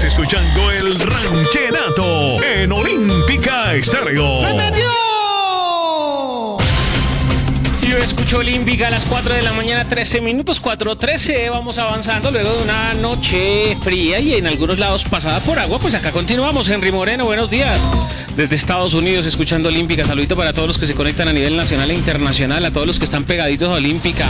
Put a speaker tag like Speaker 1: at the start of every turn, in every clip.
Speaker 1: escuchando el Ranchenato en Olímpica Estéreo.
Speaker 2: ¡Se metió!
Speaker 3: Yo escucho Olímpica a las 4 de la mañana, 13 minutos, 4:13. Vamos avanzando luego de una noche fría y en algunos lados pasada por agua. Pues acá continuamos. Henry Moreno, buenos días. Desde Estados Unidos, escuchando Olímpica. Saludito para todos los que se conectan a nivel nacional e internacional, a todos los que están pegaditos a Olímpica.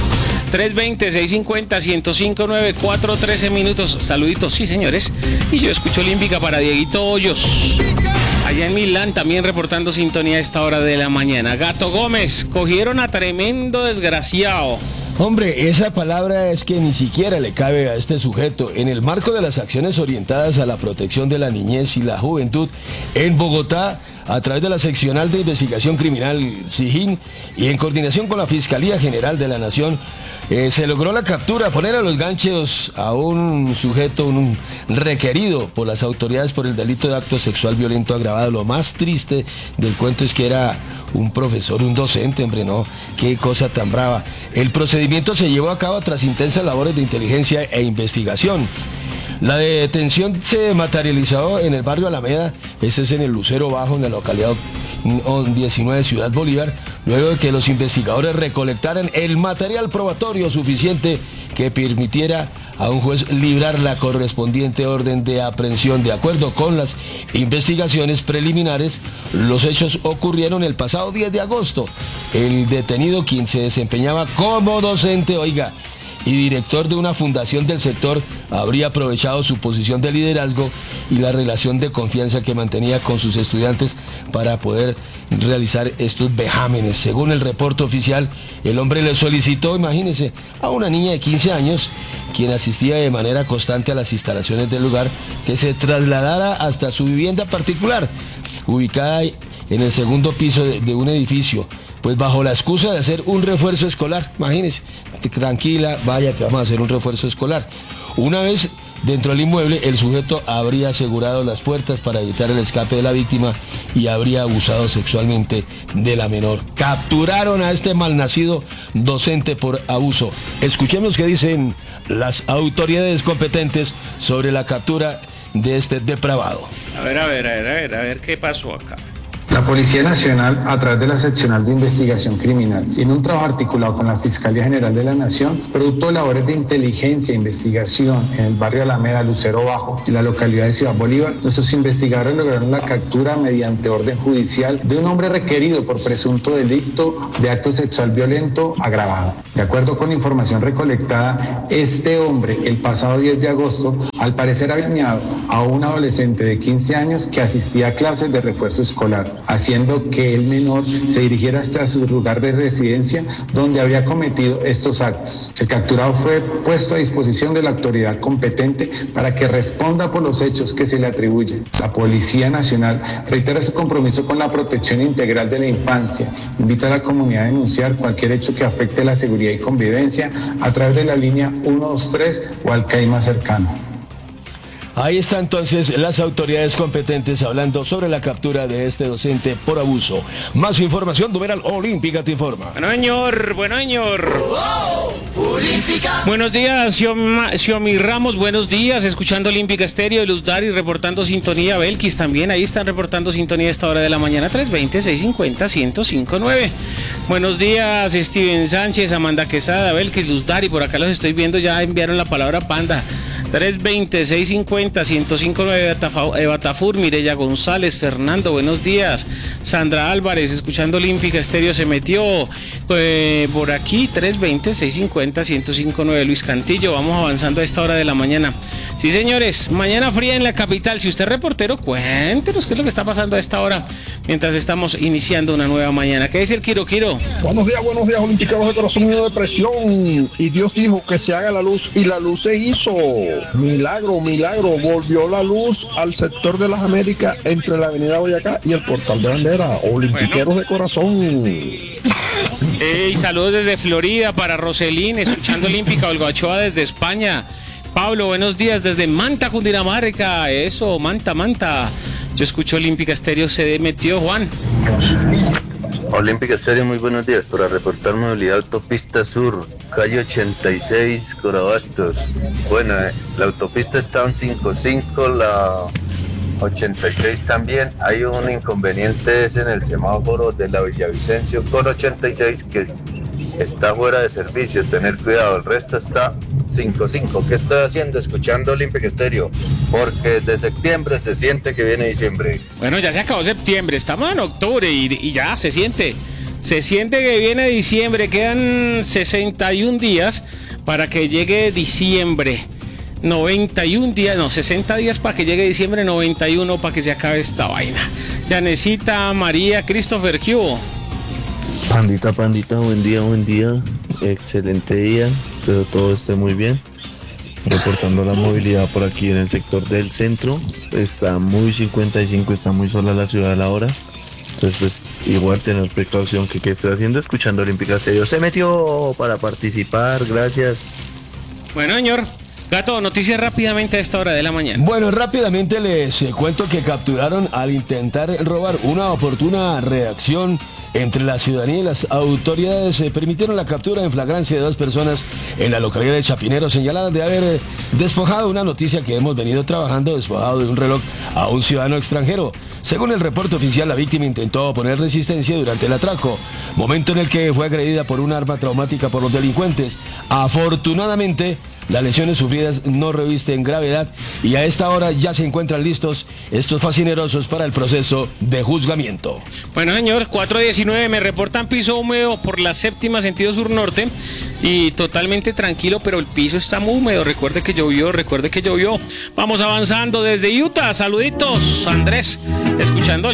Speaker 3: 320-650-1059, 4:13 minutos. Saluditos, sí, señores. Y yo escucho Olímpica para Dieguito Hoyos. Allá en Milán también reportando sintonía a esta hora de la mañana. Gato Gómez, cogieron a tremendo desgraciado.
Speaker 4: Hombre, esa palabra es que ni siquiera le cabe a este sujeto. En el marco de las acciones orientadas a la protección de la niñez y la juventud en Bogotá, a través de la Seccional de Investigación Criminal SIJIN y en coordinación con la Fiscalía General de la Nación, se logró la captura, poner a los ganchos a un sujeto, un requerido por las autoridades por el delito de acto sexual violento agravado. Lo más triste del cuento es que era un profesor, un docente, hombre, no, qué cosa tan brava. El procedimiento se llevó a cabo tras intensas labores de inteligencia e investigación. La detención se materializó en el barrio Alameda, este es en el Lucero Bajo, en la localidad 19 de Ciudad Bolívar, luego de que los investigadores recolectaran el material probatorio suficiente que permitiera a un juez librar la correspondiente orden de aprehensión. De acuerdo con las investigaciones preliminares, los hechos ocurrieron el pasado 10 de agosto. El detenido, quien se desempeñaba como docente, oiga, y director de una fundación del sector, habría aprovechado su posición de liderazgo y la relación de confianza que mantenía con sus estudiantes para poder realizar estos vejámenes. Según el reporte oficial, el hombre le solicitó, imagínense, a una niña de 15 años, quien asistía de manera constante a las instalaciones del lugar, que se trasladara hasta su vivienda particular, ubicada en el segundo piso de un edificio, pues bajo la excusa de hacer un refuerzo escolar. Imagínense, tranquila, vaya que vamos a hacer un refuerzo escolar. Una vez dentro del inmueble, el sujeto habría asegurado las puertas para evitar el escape de la víctima y habría abusado sexualmente de la menor. Capturaron a este malnacido docente por abuso. Escuchemos qué dicen las autoridades competentes sobre la captura de este depravado.
Speaker 3: A ver, ¿qué pasó acá?
Speaker 5: La Policía Nacional, a través de la Seccional de Investigación Criminal y en un trabajo articulado con la Fiscalía General de la Nación, producto de labores de inteligencia e investigación en el barrio Alameda, Lucero Bajo, en la localidad de Ciudad Bolívar, nuestros investigadores lograron la captura mediante orden judicial de un hombre requerido por presunto delito de acto sexual violento agravado. De acuerdo con la información recolectada, este hombre, el pasado 10 de agosto, al parecer había engañado a un adolescente de 15 años que asistía a clases de refuerzo escolar, haciendo que el menor se dirigiera hasta su lugar de residencia donde había cometido estos actos. El capturado fue puesto a disposición de la autoridad competente para que responda por los hechos que se le atribuyen. La Policía Nacional reitera su compromiso con la protección integral de la infancia. Invita a la comunidad a denunciar cualquier hecho que afecte la seguridad y convivencia a través de la línea 123 o al CAI más cercano.
Speaker 4: Ahí está entonces las autoridades competentes hablando sobre la captura de este docente por abuso. Más información, numeral Olímpica te informa.
Speaker 3: Bueno, señor. Buenos días, Xiomi Ramos, buenos días, escuchando Olímpica Estéreo y Luz Dari reportando sintonía. Belkis también, ahí están reportando sintonía a esta hora de la mañana, 320-650-1059. Buenos días, Steven Sánchez, Amanda Quesada, Belkis, Luz Dari, por acá los estoy viendo, ya enviaron la palabra panda. 320-650-1059, Eva Tafur, Mireya González, Fernando, buenos días. Sandra Álvarez, escuchando Olímpica Estéreo, se metió por aquí, 320-650-1059, Luis Cantillo, vamos avanzando a esta hora de la mañana. Sí, señores, mañana fría en la capital. Si usted es reportero, cuéntenos qué es lo que está pasando a esta hora, mientras estamos iniciando una nueva mañana. ¿Qué dice el Quiro?
Speaker 6: Buenos días, Olímpicos de corazón y de depresión. Y Dios dijo que se haga la luz, y la luz se hizo. Milagro, volvió la luz al sector de las Américas entre la avenida Boyacá y el Portal de Bandera. Olimpiqueros de corazón.
Speaker 3: Saludos desde Florida para Roselín, escuchando Olímpica. Olga Ochoa desde España. Pablo, buenos días desde Manta, Cundinamarca. Eso, Manta. Yo escucho Olímpica Estéreo, se metió Juan.
Speaker 2: Olímpica Estéreo, muy buenos días. Para reportar movilidad autopista sur, calle 86, Corabastos. Bueno, la autopista está en 55, la 86 también. Hay un inconveniente en el semáforo de la Villavicencio con 86 que está fuera de servicio. Tener cuidado, el resto está 55. ¿Qué estoy haciendo? Escuchando Olímpica Estéreo, porque desde septiembre se siente que viene diciembre.
Speaker 3: Bueno, ya se acabó septiembre, estamos en octubre y ya se siente que viene diciembre. Quedan 61 días para que llegue diciembre. 91 días, no, 60 días para que llegue diciembre, 91 para que se acabe esta vaina. Yanecita, María, Christopher, ¿qué hubo?
Speaker 7: Pandita, buen día, excelente día, espero todo esté muy bien. Reportando la movilidad por aquí en el sector del centro, está muy 55, está muy sola la ciudad a la hora, entonces pues igual tener precaución. ¿Qué estoy haciendo? Escuchando Olímpica Estéreo. Se metió para participar, gracias.
Speaker 3: Bueno, señor Gato, noticias rápidamente a esta hora de la mañana.
Speaker 4: Bueno, rápidamente les cuento que capturaron al intentar robar. Una oportuna reacción entre la ciudadanía y las autoridades permitieron la captura en flagrancia de 2 personas en la localidad de Chapinero, señaladas de haber despojado, una noticia que hemos venido trabajando, despojado de un reloj a un ciudadano extranjero. Según el reporte oficial, la víctima intentó oponer resistencia durante el atraco, momento en el que fue agredida por un arma traumática por los delincuentes. Afortunadamente, las lesiones sufridas no revisten gravedad y a esta hora ya se encuentran listos estos fascinerosos para el proceso de juzgamiento.
Speaker 3: Bueno, señor, 4:19, me reportan piso húmedo por la 7ª sentido sur-norte y totalmente tranquilo, pero el piso está muy húmedo. Recuerde que llovió. Vamos avanzando desde Utah. Saluditos, Andrés, escuchando